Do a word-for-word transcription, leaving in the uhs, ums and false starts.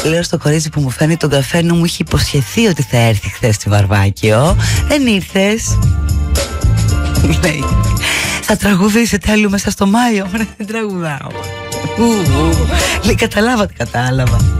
Λέω στο κορίτσι που μου φέρνει τον καφέ, μου είχε υποσχεθεί ότι θα έρθει χθες στη Βαρβάκιο. Δεν ήρθες. Λέει, θα τραγουδήσετε αλλού μέσα στο Μάιο. Δεν τραγουδάω. Λέει, καταλάβατε, κατάλαβα.